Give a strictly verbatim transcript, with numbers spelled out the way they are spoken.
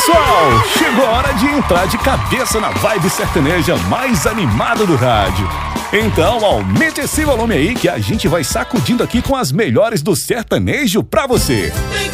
pessoal, chegou a hora de entrar de cabeça na vibe sertaneja mais animada do rádio. Então aumente esse volume aí que a gente vai sacudindo aqui com as melhores do sertanejo pra você.